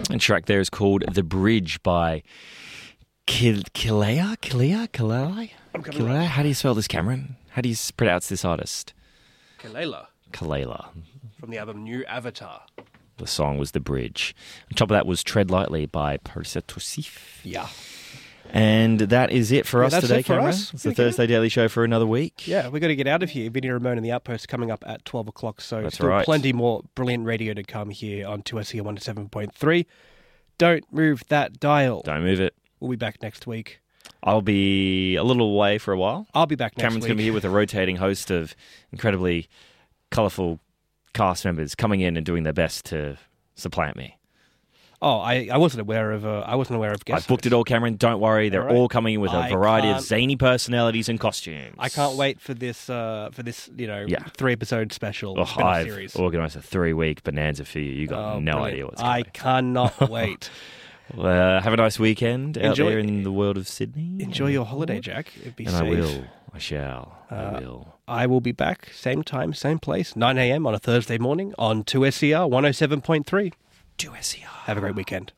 And track there is called The Bridge by Kilea? How do you spell this, Cameron? How do you pronounce this artist? Kelela. From the album New Avatar. The song was The Bridge. On top of that was Tread Lightly by Parisa Tosif. Yeah. And that is it for us that's today, it for Cameron. us. It's the Thursday Daily Show for another week. Yeah, we've got to get out of here. Vinny Ramone and the Outpost coming up at 12 o'clock. So That's still right. plenty more brilliant radio to come here on 2SER 107.3. Don't move that dial. Don't move it. We'll be back next week. I'll be a little away for a while. I'll be back next Cameron's week. going to be here with a rotating host of incredibly colourful cast members coming in and doing their best to supplant me. Oh, I wasn't aware of guests. I've booked it all, Cameron. Don't worry. They're all coming in with a variety of zany personalities and costumes. I can't wait for this 3-episode special Oh, spin-off I've series. organised a 3-week bonanza for you. You got no brilliant. idea what's coming. I cannot wait. Have a nice weekend out Enjoy- there in the world of Sydney. Enjoy your holiday, Jack. Be And safe. I will. I shall. I will. I will be back, same time, same place, 9 a.m. on a Thursday morning on 2SER 107.3. 2SER. Have a great weekend.